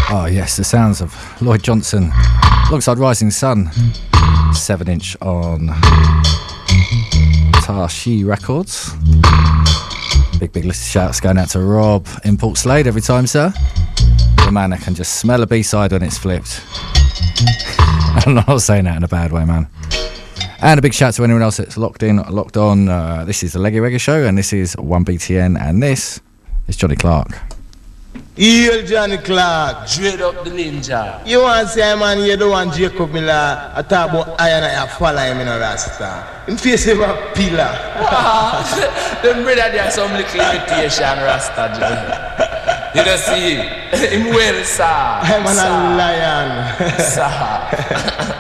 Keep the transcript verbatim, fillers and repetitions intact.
Oh yes, the sounds of Lloyd Johnson alongside Rising Sun, seven inch on Tashi Records. Big, big list of shouts going out to Rob in Port Slade every time, sir. The man that can just smell a B-side when it's flipped. I'm not saying that in a bad way, man. And a big shout to anyone else that's locked in, locked on. Uh, this is the Leggy Reggae Show, and this is one B T N, and this is Johnny Clark. Yo, Johnny Clark. Dread up the ninja. You want to say, man, you don't want Jacob Miller. I talk about iron and you follow him in a rasta. Him face him a pillar. Them brother, there's some little imitation rasta, Johnny. You don't see him well, sir. I'm a lion. Sir.